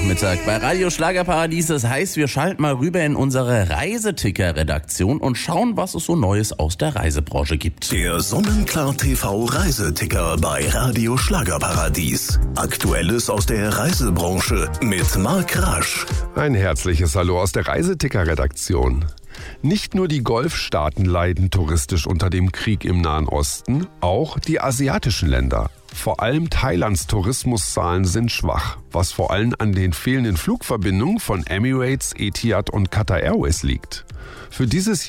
Nachmittag bei Radio Schlagerparadies. Das heißt, wir schalten mal rüber in unsere Reiseticker-Redaktion und schauen, was es so Neues aus der Reisebranche gibt. Der Sonnenklar TV Reiseticker bei Radio Schlagerparadies. Aktuelles aus der Reisebranche mit Marc Rasch. Ein herzliches Hallo aus der Reiseticker-Redaktion. Nicht nur die Golfstaaten leiden touristisch unter dem Krieg im Nahen Osten, auch die asiatischen Länder. Vor allem Thailands Tourismuszahlen sind schwach, was vor allem an den fehlenden Flugverbindungen von Emirates, Etihad und Qatar Airways liegt. Für dieses